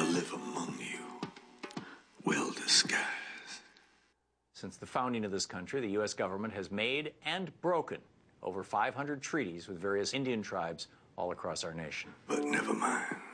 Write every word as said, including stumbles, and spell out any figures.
I live among you, well disguised. Since the founding of this country, the U S government has made and broken over five hundred treaties with various Indian tribes all across our nation. But never mind.